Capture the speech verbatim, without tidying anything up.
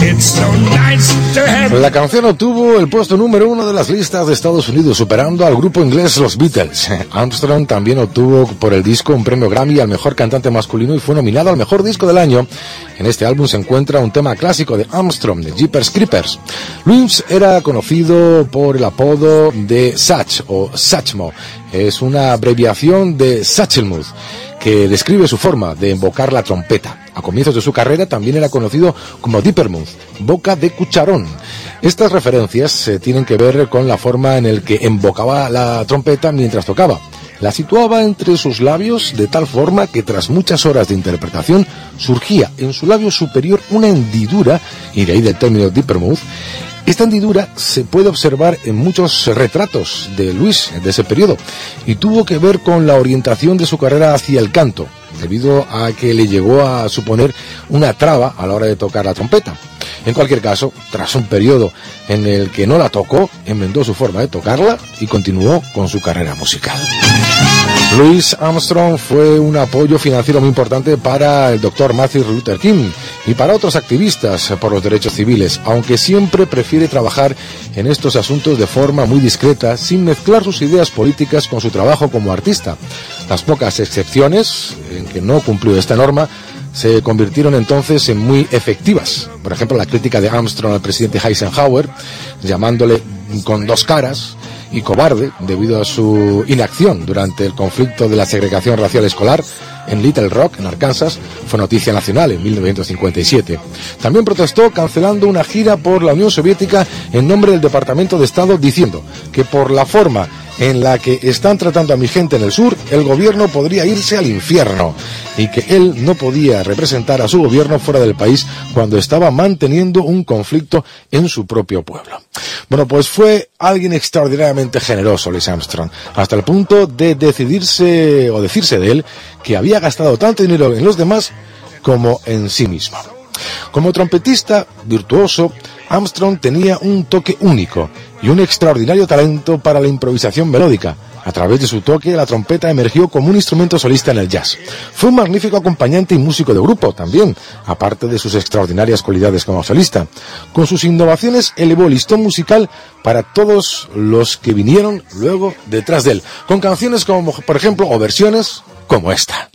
La canción obtuvo el puesto número uno de las listas de Estados Unidos, superando al grupo inglés Los Beatles. Armstrong también obtuvo por el disco un premio Grammy al mejor cantante masculino y fue nominado al mejor disco del año. En este álbum se encuentra un tema clásico de Armstrong, de Jeepers Creepers. Louis era conocido por el apodo de Satch o Satchmo. Es una abreviación de Satchelmuth, que describe su forma de invocar la trompeta. A comienzos de su carrera también era conocido como Dippermouth, boca de cucharón. Estas referencias eh, tienen que ver con la forma en la que embocaba la trompeta mientras tocaba. La situaba entre sus labios de tal forma que tras muchas horas de interpretación surgía en su labio superior una hendidura, y de ahí del término Dippermouth. Esta hendidura se puede observar en muchos retratos de Louis de ese periodo y tuvo que ver con la orientación de su carrera hacia el canto, debido a que le llegó a suponer una traba a la hora de tocar la trompeta. En cualquier caso, tras un periodo en el que no la tocó, enmendó su forma de tocarla y continuó con su carrera musical. Louis Armstrong fue un apoyo financiero muy importante para el doctor Martin Luther King y para otros activistas por los derechos civiles, aunque siempre prefiere trabajar en estos asuntos de forma muy discreta, sin mezclar sus ideas políticas con su trabajo como artista. Las pocas excepciones en que no cumplió esta norma se convirtieron entonces en muy efectivas. Por ejemplo, la crítica de Armstrong al presidente Eisenhower, llamándole con dos caras y cobarde debido a su inacción durante el conflicto de la segregación racial escolar en Little Rock, en Arkansas, fue noticia nacional en mil novecientos cincuenta y siete. También protestó cancelando una gira por la Unión Soviética en nombre del Departamento de Estado, diciendo que por la forma en la que están tratando a mi gente en el sur, el gobierno podría irse al infierno, y que él no podía representar a su gobierno fuera del país cuando estaba manteniendo un conflicto en su propio pueblo. Bueno, pues fue alguien extraordinariamente generoso, Louis Armstrong, hasta el punto de decidirse o decirse de él que había gastado tanto dinero en los demás como en sí mismo. Como trompetista virtuoso, Armstrong tenía un toque único y un extraordinario talento para la improvisación melódica. A través de su toque, la trompeta emergió como un instrumento solista en el jazz. Fue un magnífico acompañante y músico de grupo también, aparte de sus extraordinarias cualidades como solista. Con sus innovaciones elevó el listón musical para todos los que vinieron luego detrás de él, con canciones como, por ejemplo, o versiones como esta.